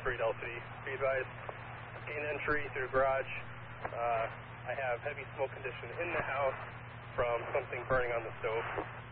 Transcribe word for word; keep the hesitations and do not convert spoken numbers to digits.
three Delta City. Be advised, gain entry through the garage. Uh, I have heavy smoke condition in the house from something burning on the stove.